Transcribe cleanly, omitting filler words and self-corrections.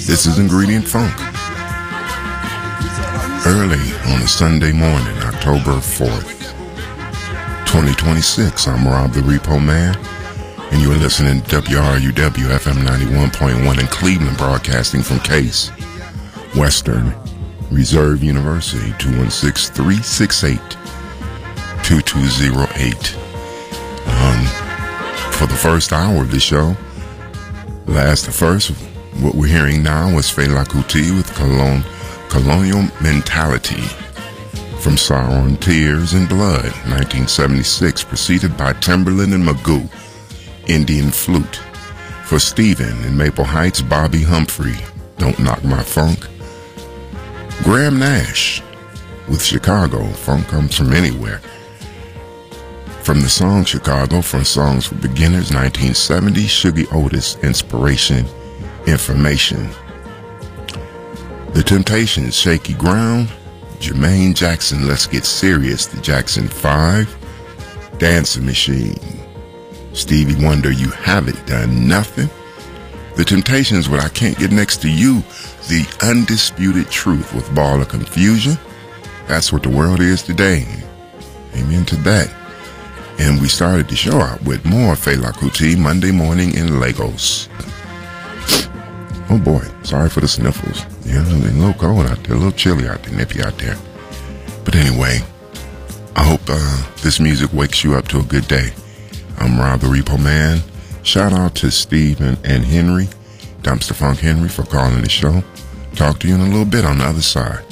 This is Ingredient Funk. Early on a Sunday morning, October 4th, 2026, I'm Rob the Repo Man, and you're listening to WRUW FM 91.1 in Cleveland, broadcasting from Case, Western Reserve University, 216-368-2208. For the first hour of the show, what we're hearing now is Fela Kuti with Colonial Mentality from Sorrow and Tears and Blood, 1976, preceded by Timberland and Magoo, Indian Flute. For Stephen in Maple Heights, Bobby Humphrey, Don't Knock My Funk. Graham Nash with Chicago, Funk Comes From Anywhere. From the song Chicago, from Songs for Beginners, 1970, Shuggie Otis, Inspiration, Information. The Temptations, Shaky Ground. Jermaine Jackson, Let's Get Serious, the Jackson 5. Dancing Machine. Stevie Wonder, You Haven't Done Nothing. The Temptations with I Can't Get Next to You, The Undisputed Truth with Ball of Confusion. That's what the world is today. Amen to that. And we started the show out with more Fela Kuti, Monday Morning in Lagos. Oh boy, sorry for the sniffles. Yeah, a little cold out there, a little chilly out there, nippy out there. But anyway, I hope this music wakes you up to a good day. I'm Rob the Repo Man. Shout out to Steve and Henry, Dumpster Funk Henry, for calling the show. Talk to you in a little bit on the other side.